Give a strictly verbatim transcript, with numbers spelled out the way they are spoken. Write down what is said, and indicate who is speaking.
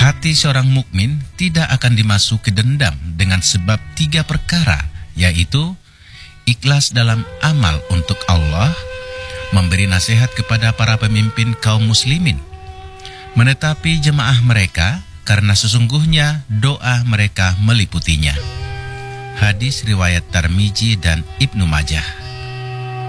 Speaker 1: Hati seorang mukmin tidak akan dimasuki dendam dengan sebab tiga perkara, yaitu ikhlas dalam amal untuk Allah, memberi nasihat kepada para pemimpin kaum muslimin, menetapi jemaah mereka karena sesungguhnya doa mereka meliputinya. Hadis riwayat Tirmizi dan Ibnu Majah.